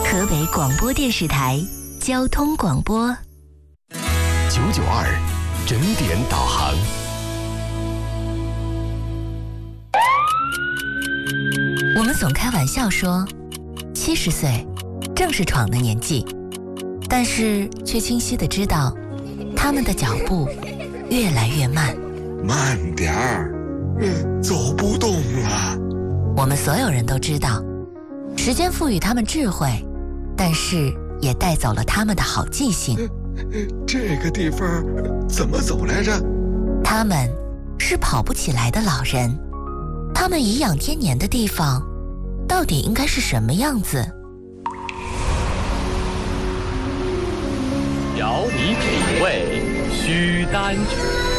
河北广播电视台交通广播 992整点导航。 我们总开玩笑说，70岁正是闯的年纪，但是却清晰地知道，他们的脚步越来越慢。 慢点儿，走不动了。 我们所有人都知道，时间赋予他们智慧，但是也带走了他们的好记性。 这个地方怎么走来着？ 他们是跑不起来的老人，他们颐养天年的地方到底应该是什么样子？ 邀你品味须丹曲。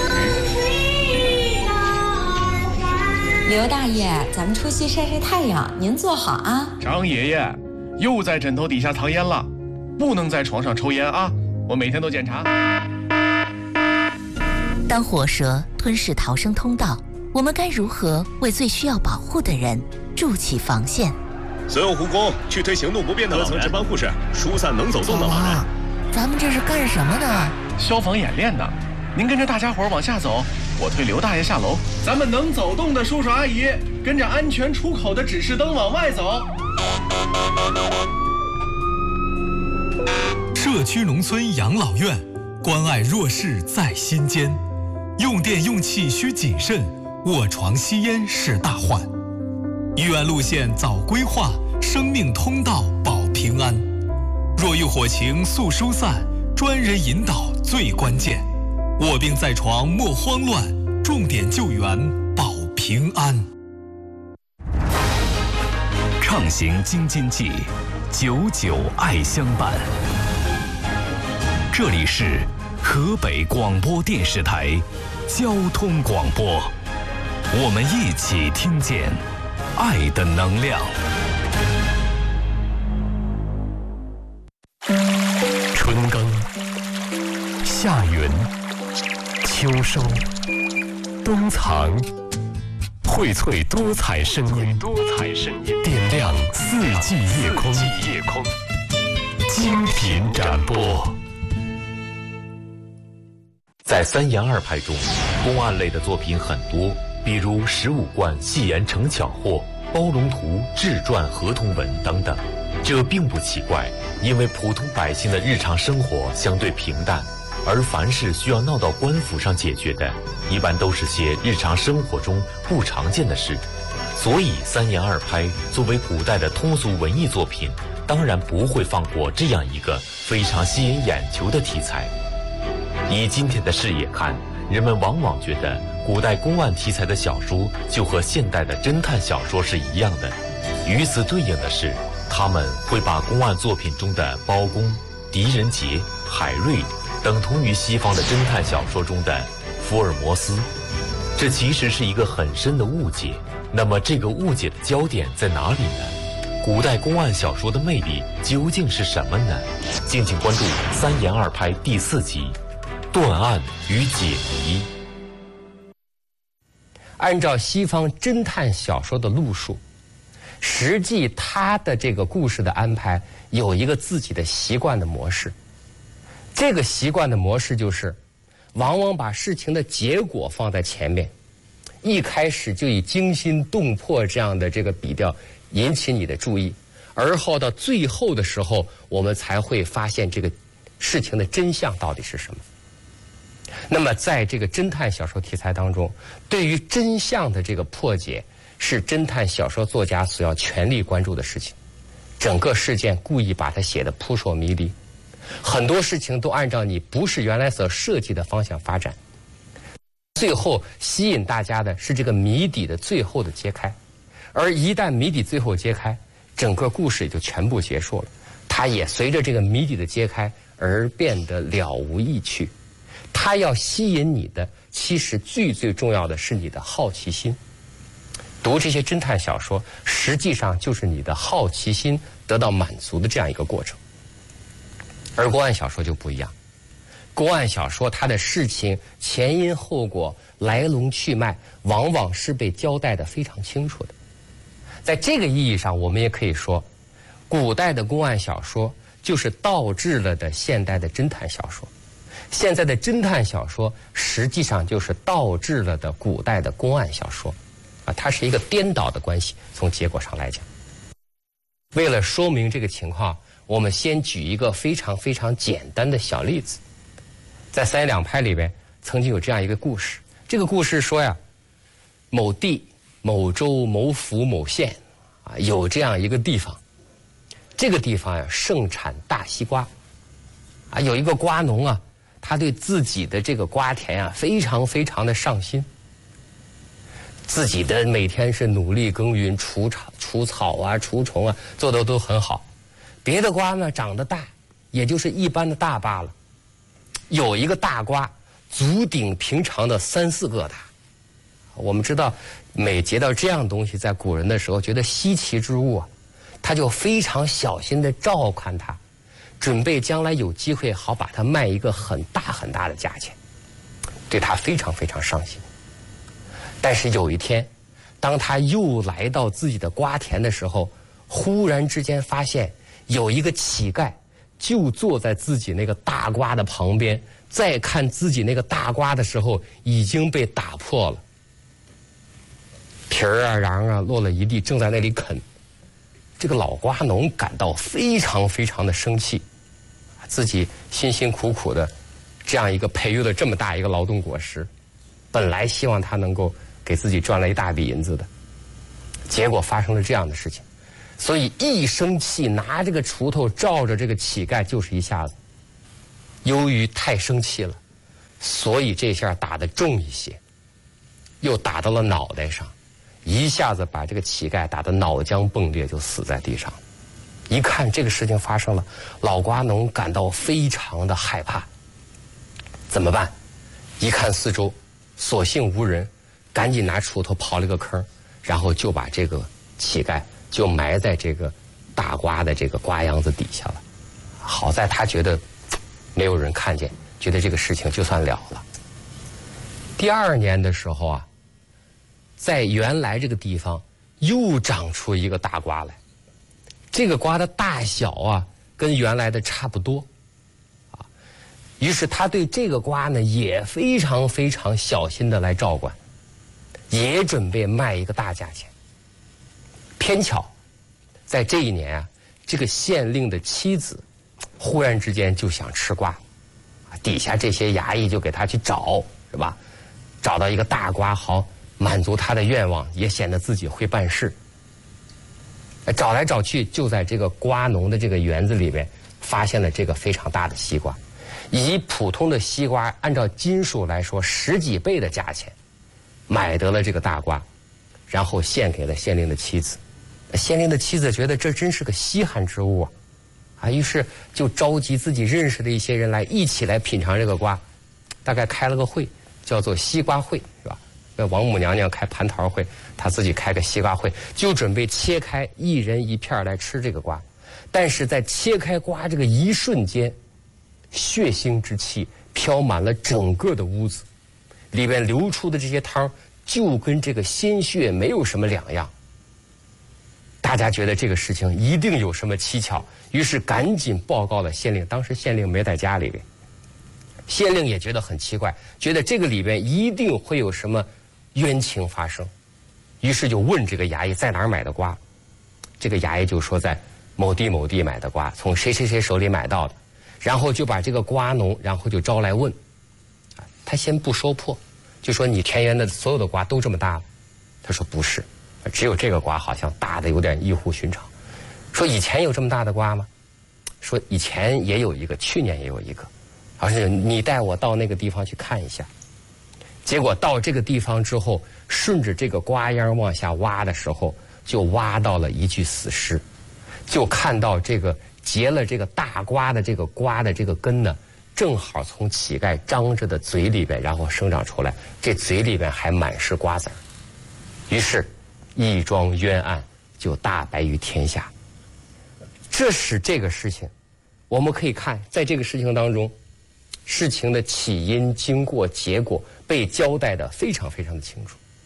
刘大爷，咱们出去晒晒太阳，您坐好啊。 张爷爷，又在枕头底下藏烟了，不能在床上抽烟啊！我每天都检查。 当火蛇吞噬逃生通道，我们该如何为最需要保护的人筑起防线？ 所有护工去推行动不便的各层值班护士，疏散能走动的老人。 咱们这是干什么呢？ 消防演练呢。您跟着大家伙往下走，我推刘大爷下楼。咱们能走动的叔叔阿姨，跟着安全出口的指示灯往外走。 社区农村养老院，关爱弱势在心间。用电用气需谨慎，卧床吸烟是大患。医院路线早规划，生命通道保平安。若遇火情速疏散，专人引导最关键。卧病在床莫慌乱，重点救援保平安。 畅行京津冀，99爱相伴。这里是河北广播电视台交通广播，我们一起听见爱的能量。春耕、夏耘、秋收、冬藏，荟萃多彩声音，点亮四季夜空，精品展播。 在三言二拍中，公案类的作品很多，比如15贯戏言成巧货、包龙图、志传合同文等等。这并不奇怪，因为普通百姓的日常生活相对平淡，而凡是需要闹到官府上解决的，一般都是些日常生活中不常见的事。所以三言二拍作为古代的通俗文艺作品，当然不会放过这样一个非常吸引眼球的题材。以今天的视野看，人们往往觉得古代公案题材的小说就和现代的侦探小说是一样的。与此对应的是，他们会把公案作品中的包公、狄仁杰、海瑞等同于西方的侦探小说中的福尔摩斯。这其实是一个很深的误解。那么这个误解的焦点在哪里呢？古代公案小说的魅力究竟是什么呢？敬请关注三言二拍第4集断案与解谜。 按照西方侦探小说的路数，实际他的这个故事的安排有一个自己的习惯的模式。这个习惯的模式就是，往往把事情的结果放在前面，一开始就以惊心动魄这样的这个笔调引起你的注意，而后到最后的时候，我们才会发现这个事情的真相到底是什么。那么在这个侦探小说题材当中，对于真相的这个破解是侦探小说作家所要全力关注的事情。整个事件故意把它写得扑朔迷离，很多事情都按照你不是原来所设计的方向发展，最后吸引大家的是这个谜底的最后的揭开。而一旦谜底最后揭开，整个故事也就全部结束了，它也随着这个谜底的揭开而变得了无意趣。它要吸引你的，其实最重要的是你的好奇心。读这些侦探小说，实际上就是你的好奇心得到满足的这样一个过程。而公案小说就不一样，公案小说它的事情前因后果、来龙去脉，往往是被交代得非常清楚的。在这个意义上，我们也可以说， 古代的公案小说就是倒置了的现代的侦探小说，现在的侦探小说实际上就是倒置了的古代的公案小说，它是一个颠倒的关系，从结果上来讲。为了说明这个情况，我们先举一个非常非常简单的小例子。在三言两拍里边曾经有这样一个故事，这个故事说呀，某地某州某府某县有这样一个地方，这个地方呀盛产大西瓜有一个瓜农他对自己的这个瓜田非常非常的上心，自己的每天是努力耕耘，除草除虫做得都很好。别的瓜呢长得大，也就是一般的大罢了，有一个大瓜足顶平常的3、4个大。我们知道每结到这样东西，在古人的时候觉得稀奇之物他就非常小心地照看它，准备将来有机会好把它卖一个很大很大的价钱，对它非常非常上心。但是有一天，当他又来到自己的瓜田的时候，忽然之间发现有一个乞丐就坐在自己那个大瓜的旁边，再看自己那个大瓜的时候已经被打破了，皮儿瓤落了一地，正在那里啃。这个老瓜农感到非常非常的生气，自己辛辛苦苦的这样一个培育了这么大一个劳动果实，本来希望他能够给自己赚了一大笔银子的，结果发生了这样的事情，所以一生气拿这个锄头照着这个乞丐就是一下子。由于太生气了，所以这下打得重一些，又打到了脑袋上，一下子把这个乞丐打得脑浆迸裂，就死在地上。一看这个事情发生了，老瓜农感到非常的害怕，怎么办？一看四周所幸无人，赶紧拿锄头刨了个坑，然后就把这个乞丐就埋在这个大瓜的这个瓜秧子底下了。好在他觉得没有人看见，觉得这个事情就算了了。第2年的时候在原来这个地方又长出一个大瓜来，这个瓜的大小跟原来的差不多于是他对这个瓜呢也非常非常小心的来照管，也准备卖一个大价钱。偏巧在这一年这个县令的妻子忽然之间就想吃瓜，底下这些衙役就给他去找，是吧？找到一个大瓜，好满足他的愿望，也显得自己会办事。找来找去，就在这个瓜农的这个园子里面发现了这个非常大的西瓜，以普通的西瓜按照斤数来说10几倍的价钱买得了这个大瓜，然后献给了县令的妻子。县令的妻子觉得这真是个稀罕之物于是就召集自己认识的一些人来一起来品尝这个瓜，大概开了个会，叫做西瓜会，是吧？王母娘娘开蟠桃会，她自己开个西瓜会，就准备切开一人一片来吃这个瓜。但是在切开瓜这个一瞬间，血腥之气飘满了整个的屋子，里边流出的这些汤就跟这个鲜血没有什么两样。大家觉得这个事情一定有什么蹊跷，于是赶紧报告了县令。当时县令没在家里边，县令也觉得很奇怪，觉得这个里边一定会有什么冤情发生，于是就问这个衙役在哪儿买的瓜。这个衙役就说在某地某地买的瓜，从谁谁谁手里买到的，然后就把这个瓜农然后就招来问。他先不说破，就说你田园的所有的瓜都这么大了？他说不是，只有这个瓜好像大的有点异乎寻常。说以前有这么大的瓜吗？说以前也有一个，去年也有一个。而是你带我到那个地方去看一下。结果到这个地方之后，顺着这个瓜秧往下挖的时候，就挖到了一具死尸，就看到这个结了这个大瓜的这个瓜的这个根呢，正好从乞丐张着的嘴里边然后生长出来，这嘴里边还满是瓜子儿。于是一桩冤案就大白于天下。这使这个事情我们可以看，在这个事情当中，事情的起因、经过、结果被交代的非常非常的清楚。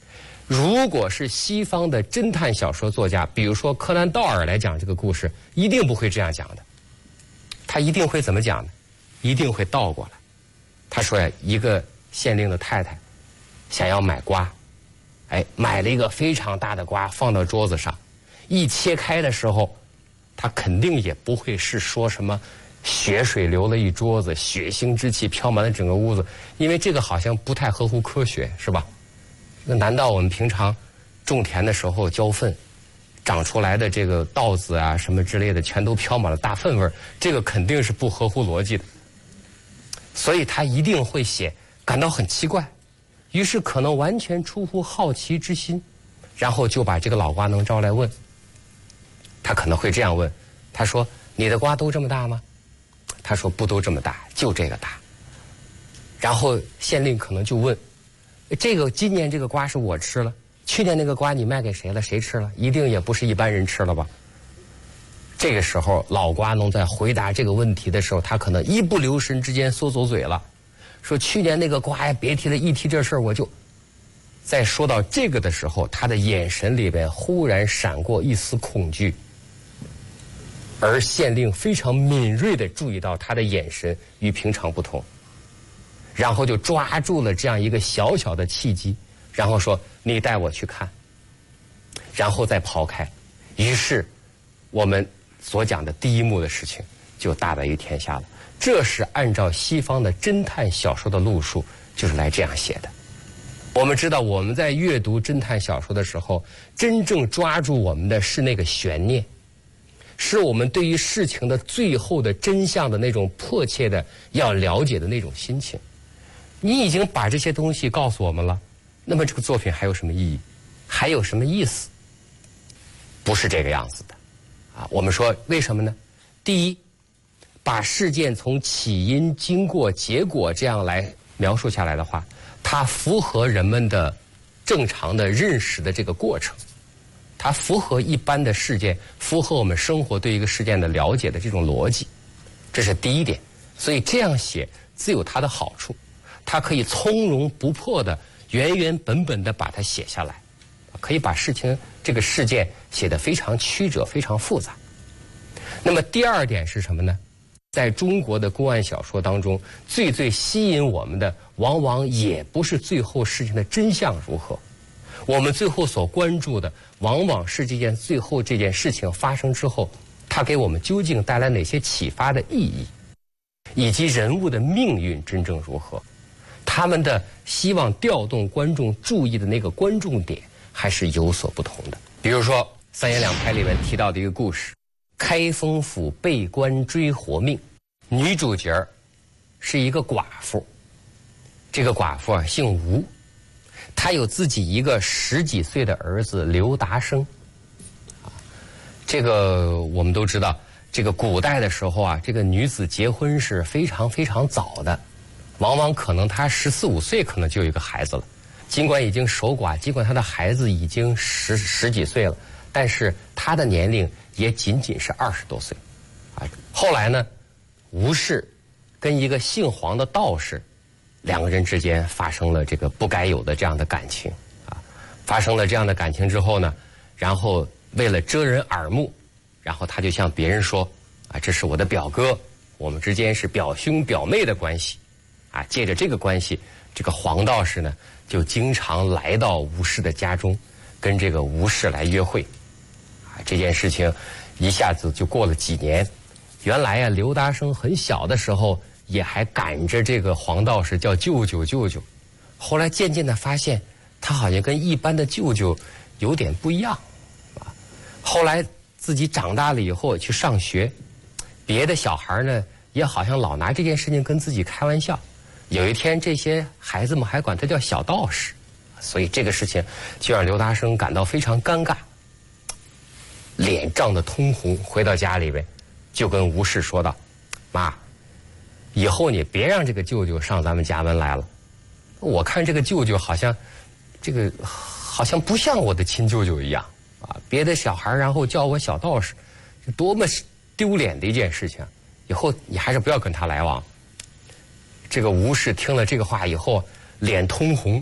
如果是西方的侦探小说作家，比如说柯南道尔来讲这个故事，一定不会这样讲的。他一定会怎么讲呢？一定会倒过来。他说呀，一个县令的太太想要买瓜，买了一个非常大的瓜放到桌子上，一切开的时候，他肯定也不会是说什么血水流了一桌子，血腥之气飘满了整个屋子，因为这个好像不太合乎科学，是吧？那难道我们平常种田的时候浇粪，长出来的这个稻子啊什么之类的，全都飘满了大粪味儿，这个肯定是不合乎逻辑的。所以他一定会写，感到很奇怪，于是可能完全出乎好奇之心，然后就把这个老瓜农招来问。他可能会这样问，他说：“你的瓜都这么大吗？”他说：“不都这么大，就这个大。”然后县令可能就问：“今年这个瓜是我吃了，去年那个瓜你卖给谁了？谁吃了？一定也不是一般人吃了吧？”这个时候，老瓜农在回答这个问题的时候，他可能一不留神之间说走嘴了，说去年那个瓜呀，别提了，一提这事儿我就……在说到这个的时候，他的眼神里边忽然闪过一丝恐惧，而县令非常敏锐地注意到他的眼神与平常不同，然后就抓住了这样一个小小的契机，然后说：“你带我去看。”然后再抛开，于是我们所讲的第一幕的事情就大白于天下了。这是按照西方的侦探小说的路数，就是来这样写的。我们知道，我们在阅读侦探小说的时候，真正抓住我们的是那个悬念，是我们对于事情的最后的真相的那种迫切的要了解的那种心情。你已经把这些东西告诉我们了，那么这个作品还有什么意义？还有什么意思？不是这个样子的。我们说为什么呢？第一，把事件从起因、经过、结果这样来描述下来的话，它符合人们的正常的认识的这个过程，它符合一般的事件，符合我们生活对一个事件的了解的这种逻辑，这是第一点。所以这样写自有它的好处，它可以从容不迫的原原本本的把它写下来，可以把这个事件写得非常曲折，非常复杂。那么第二点是什么呢？在中国的公案小说当中，最吸引我们的，往往也不是最后事情的真相如何，我们最后所关注的，往往是最后这件事情发生之后，它给我们究竟带来哪些启发的意义，以及人物的命运真正如何，他们的希望调动观众注意的那个观众点还是有所不同的。比如说三言两拍里面提到的一个故事，开封府被官追活命，女主角是一个寡妇，这个寡妇姓吴，她有自己一个10几岁的儿子刘达生。这个我们都知道，这个古代的时候这个女子结婚是非常非常早的，往往可能她14、15岁可能就有一个孩子了，尽管已经守寡，尽管她的孩子已经十几岁了，但是她的年龄也仅仅是20多岁。后来呢，吴氏跟一个姓黄的道士，两个人之间发生了这个不该有的这样的感情发生了这样的感情之后呢，然后为了遮人耳目，然后他就向别人说这是我的表哥，我们之间是表兄表妹的关系借着这个关系，这个黄道士呢就经常来到吴氏的家中，跟这个吴氏来约会这件事情一下子就过了几年。原来刘达生很小的时候也还赶着这个黄道士叫舅舅舅舅，后来渐渐的发现他好像跟一般的舅舅有点不一样后来自己长大了以后去上学，别的小孩呢也好像老拿这件事情跟自己开玩笑，有一天这些孩子们还管他叫小道士，所以这个事情就让刘达生感到非常尴尬，脸涨得通红，回到家里边就跟吴氏说道：“妈，以后你别让这个舅舅上咱们家门来了，我看这个舅舅好像不像我的亲舅舅一样别的小孩然后叫我小道士，多么丢脸的一件事情，以后你还是不要跟他来往。”这个吴氏听了这个话以后脸通红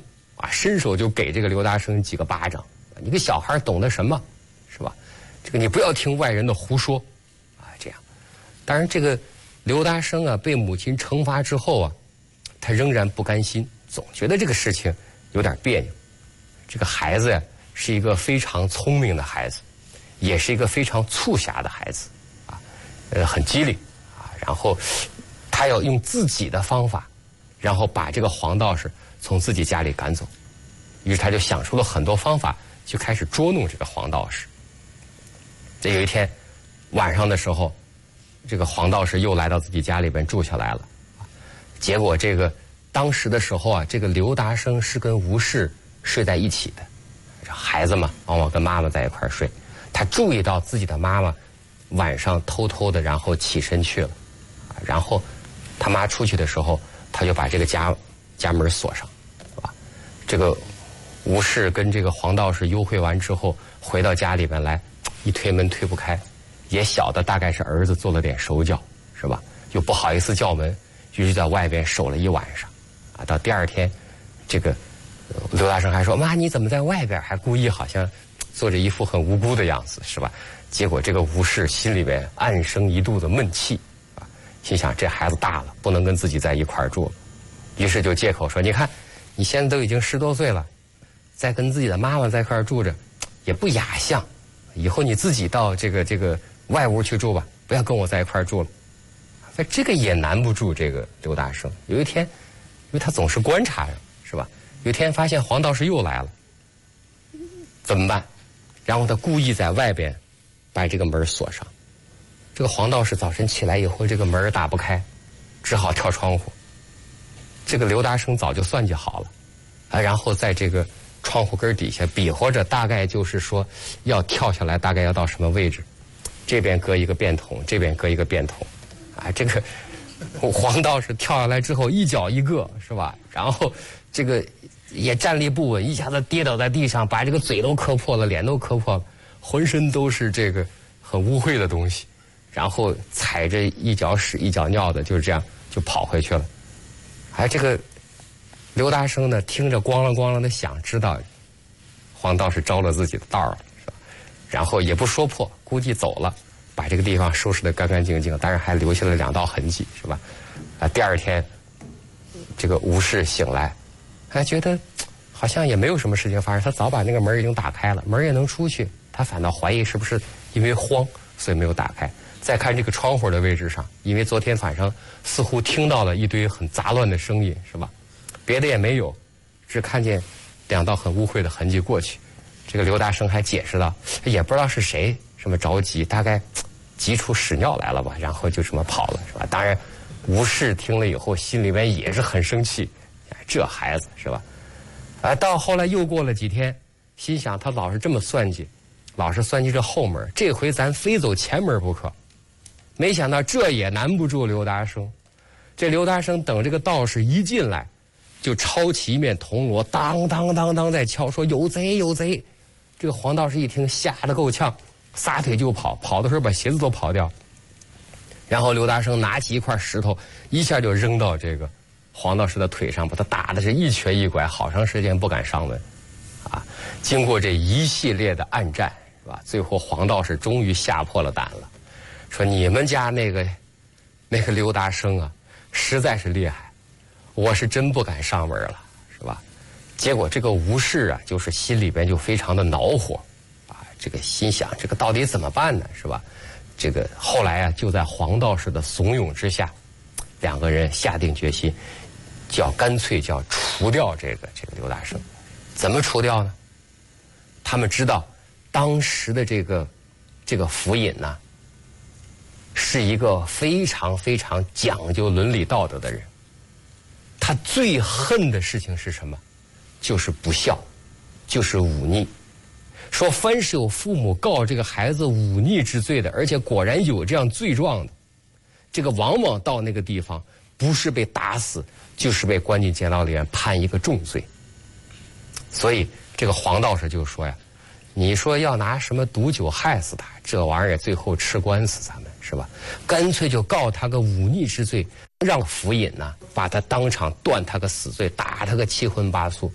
啊，伸手就给这个刘大生几个巴掌。你个小孩懂得什么，是吧？这个你不要听外人的胡说，啊，这样。当然，这个刘大生啊，被母亲惩罚之后啊，他仍然不甘心，总觉得这个事情有点别扭。这个孩子呀，是一个非常聪明的孩子，也是一个非常促狭的孩子，啊，很机灵，啊，然后他要用自己的方法，然后把这个黄道士从自己家里赶走。于是他就想出了很多方法，就开始捉弄这个黄道士。这有一天晚上的时候，这个黄道士又来到自己家里边住下来了。结果这个当时的时候啊，这个刘达生是跟吴氏睡在一起的。这孩子嘛，往往跟妈妈在一块睡。他注意到自己的妈妈晚上偷偷的然后起身去了，然后他妈出去的时候，他就把这个家门锁上，是吧？这个吴氏跟这个黄道士幽会完之后，回到家里边来，一推门推不开，也晓得大概是儿子做了点手脚，是吧？又不好意思叫门，于是在外边守了一晚上，啊，到第二天，这个刘大生还说：“妈，你怎么在外边？”还故意好像做着一副很无辜的样子，是吧？结果这个吴氏心里边暗生一肚子闷气，啊，心想这孩子大了，不能跟自己在一块儿住了，于是就借口说：“你看，你现在都已经10多岁了。”再跟自己的妈妈在一块儿住着，也不雅相。以后你自己到这个外屋去住吧，不要跟我在一块儿住了。所以这个也难不住这个刘大生。有一天，因为他总是观察着，是吧？有一天发现黄道士又来了，怎么办？然后他故意在外边把这个门锁上。这个黄道士早晨起来以后，这个门打不开，只好跳窗户。这个刘大生早就算计好了，啊，然后在这个窗户根底下比划着，大概就是说要跳下来，大概要到什么位置？这边搁一个便桶，这边搁一个便桶，啊，这个黄道士跳下来之后，一脚一个，是吧？然后这个也站立不稳，一下子跌倒在地上，把这个嘴都磕破了，脸都磕破了，浑身都是这个很污秽的东西，然后踩着一脚屎一脚尿的，就是这样就跑回去了。还这个刘大生呢，听着咣啷咣啷的响，知道黄道士着了自己的道了，是吧？然后也不说破，估计走了，把这个地方收拾得干干净净，当然还留下了2道痕迹，是吧？啊，第二天，这个吴氏醒来，还觉得好像也没有什么事情发生，他早把那个门已经打开了，门也能出去，他反倒怀疑是不是因为慌，所以没有打开。再看这个窗户的位置上，因为昨天晚上似乎听到了一堆很杂乱的声音，是吧？别的也没有，只看见2道很污秽的痕迹过去。这个刘大生还解释道，也不知道是谁什么着急，大概急出屎尿来了吧，然后就这么跑了，是吧？当然，吴氏听了以后心里面也是很生气，这孩子是吧？到后来又过了几天，心想他老是这么算计，老是算计这后门，这回咱非走前门不可。没想到这也难不住刘大生。这刘大生等这个道士一进来，就抄起一面铜锣，当当当当在敲，说有贼有贼。这个黄道士一听，吓得够呛，撒腿就跑，跑的时候把鞋子都跑掉。然后刘大生拿起一块石头，一下就扔到这个黄道士的腿上，把他打的是一瘸一拐，好长时间不敢上门。啊，经过这一系列的暗战，是吧？最后黄道士终于吓破了胆了，说你们家那个刘大生啊，实在是厉害，我是真不敢上门了，是吧？结果这个吴氏啊，就是心里边就非常的恼火，啊，这个心想这个到底怎么办呢，是吧？这个后来啊，就在黄道士的怂恿之下，2个人下定决心，干脆就要除掉这个刘大生。怎么除掉呢？他们知道当时的这个府尹呢，是一个非常非常讲究伦理道德的人。他最恨的事情是什么？就是不孝，就是忤逆。说凡是有父母告这个孩子忤逆之罪的，而且果然有这样罪状的，这个往往到那个地方，不是被打死，就是被关进监牢里面判一个重罪。所以这个黄道士就说呀，你说要拿什么毒酒害死他，这玩意儿最后吃官司咱们是吧？干脆就告他个忤逆之罪，让府尹呢把他当场断他个死罪，打他个七荤八素。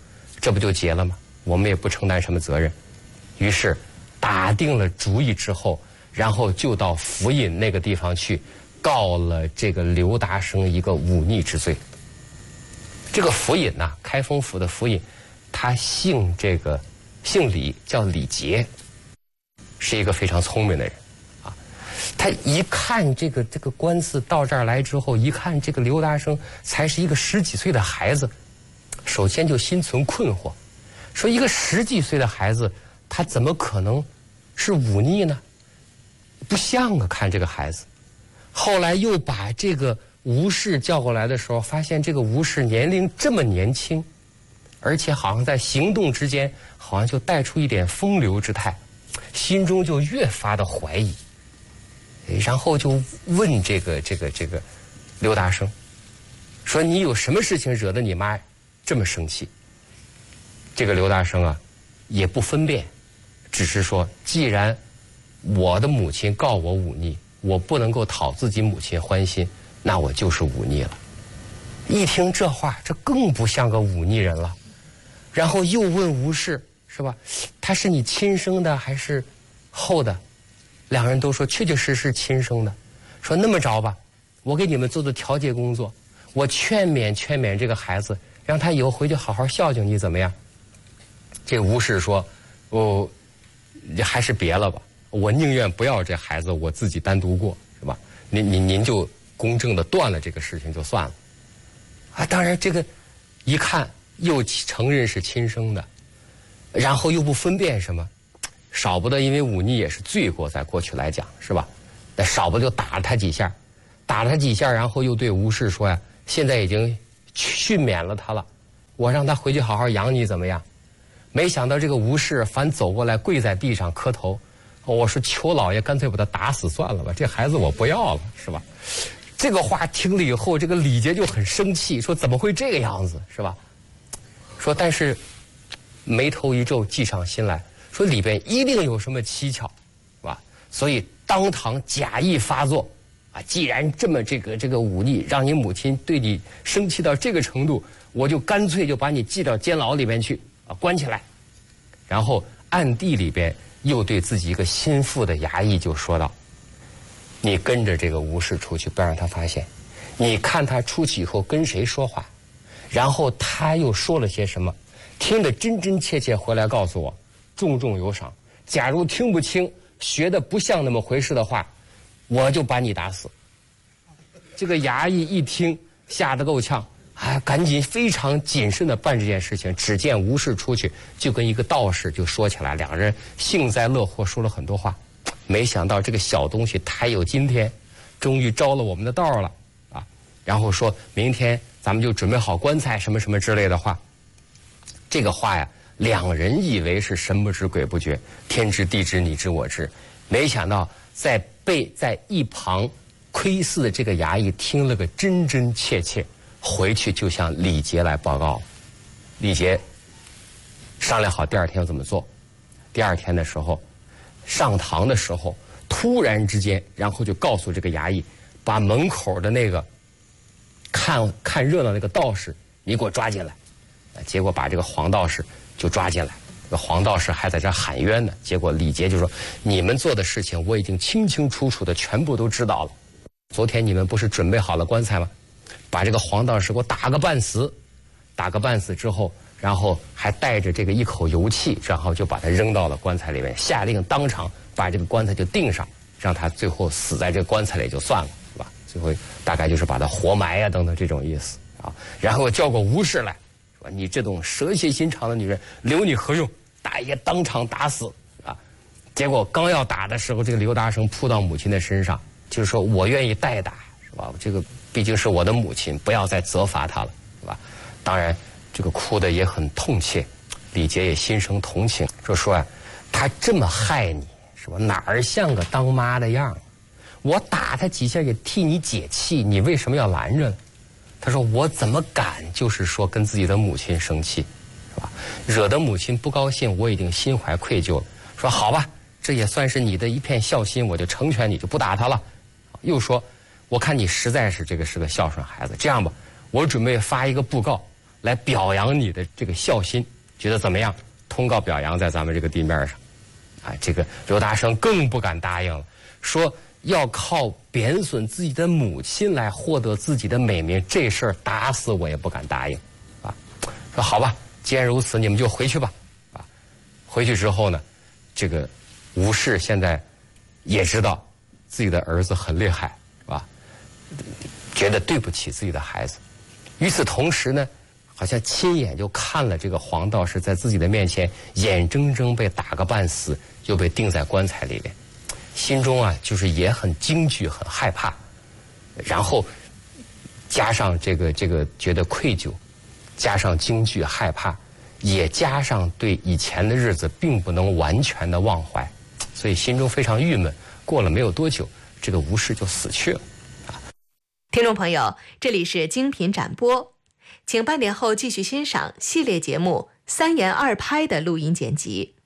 这不就结了吗？我们也不承担什么责任。于是打定了主意之后，然后就到府尹那个地方去告了这个刘达生一个忤逆之罪。这个府尹呐，开封府的府尹，他姓李，叫李杰，是一个非常聪明的人啊。他一看这个官司到这儿来之后，一看这个刘达生才是一个10几岁的孩子，首先就心存困惑，说一个10几岁的孩子，他怎么可能是忤逆呢？不像啊，看这个孩子。后来又把这个吴氏叫过来的时候，发现这个吴氏年龄这么年轻，而且好像在行动之间好像就带出一点风流之态，心中就越发的怀疑，然后就问这个刘达生，说你有什么事情惹得你妈这么生气？这个刘大生啊，也不分辨，只是说，既然我的母亲告我忤逆，我不能够讨自己母亲欢心，那我就是忤逆了。一听这话，这更不像个忤逆人了。然后又问吴氏，是吧？他是你亲生的还是后的？两人都说确确实实亲生的。说那么着吧，我给你们做调解工作，我劝勉这个孩子，让他以后回去好好孝敬你，怎么样？这吴氏说，还是别了吧，我宁愿不要这孩子，我自己单独过，是吧？您就公正的断了这个事情就算了。啊，当然这个一看又承认是亲生的，然后又不分辨什么，少不得因为忤逆也是罪过，在过去来讲，是吧？那少不得就打了他几下，然后又对吴氏说呀，现在已经训勉了他了，我让他回去好好养你，怎么样？没想到这个吴氏反走过来跪在地上磕头，我说求老爷干脆把他打死算了吧，这孩子我不要了，是吧？这个话听了以后，这个李杰就很生气，说怎么会这个样子，是吧？说但是眉头一皱，计上心来，说里边一定有什么蹊跷，是吧？所以当堂假意发作，啊，既然这么这个忤逆，让你母亲对你生气到这个程度，我就干脆就把你寄到监牢里面去啊，关起来。然后暗地里边又对自己一个心腹的衙役就说道，你跟着这个吴氏出去，不要让他发现，你看他出去以后跟谁说话，然后他又说了些什么，听得真真切切回来告诉我，重重有赏。假如听不清，学的不像那么回事的话，我就把你打死。这个衙役一听，吓得够呛，赶紧非常谨慎地办这件事情。只见吴氏出去，就跟一个道士就说起来，两人幸灾乐祸，说了很多话。没想到这个小东西他有今天，终于招了我们的道了啊！然后说明天咱们就准备好棺材什么什么之类的话。这个话呀，两人以为是神不知鬼不觉，天知地知你知我知，没想到在一旁窥伺的这个衙役听了个真真切切，回去就向李杰来报告。李杰商量好第二天要怎么做。第二天的时候上堂的时候，突然之间，然后就告诉这个衙役，把门口的那个看热闹那个道士，你给我抓进来。结果把这个黄道士就抓进来，这个黄道士还在这喊冤呢。结果李杰就说，你们做的事情我已经清清楚楚的全部都知道了。昨天你们不是准备好了棺材吗？把这个黄道士给我打个半死，打个半死之后，然后还带着这个一口油气，然后就把他扔到了棺材里面，下令当场把这个棺材就钉上，让他最后死在这个棺材里就算了，是吧？最后大概就是把他活埋啊等等这种意思啊。然后叫过吴氏来，说你这种蛇蝎心肠的女人，留你何用？大爷当场打死啊！结果刚要打的时候，这个刘大生扑到母亲的身上，就是说我愿意代打，是吧？这个毕竟是我的母亲，不要再责罚她了，是吧？当然这个哭得也很痛切，李杰也心生同情，说啊，他这么害你，是吧？哪儿像个当妈的样？我打他几下也替你解气，你为什么要拦着呢？他说我怎么敢就是说跟自己的母亲生气，是吧？惹得母亲不高兴，我已经心怀愧疚了。说好吧，这也算是你的一片孝心，我就成全你，就不打他了。又说我看你实在是这个是个孝顺孩子，这样吧，我准备发一个布告来表扬你的这个孝心， 觉得怎么样？通告表扬在咱们这个地面上。这个刘大生更不敢答应了，说要靠贬损自己的母亲来获得自己的美名，这事儿打死我也不敢答应。说好吧，既然如此，你们就回去吧。回去之后呢，这个吴氏现在也知道自己的儿子很厉害，觉得对不起自己的孩子。与此同时呢，好像亲眼就看了这个黄道士在自己的面前眼睁睁被打个半死，又被钉在棺材里边，心中就是也很惊惧，很害怕。然后加上这个觉得愧疚，加上惊惧害怕，也加上对以前的日子并不能完全的忘怀，所以心中非常郁闷。过了没有多久，这个吴氏就死去了。 听众朋友，这里是精品展播，请8点后继续欣赏系列节目《3言2拍》的录音剪辑。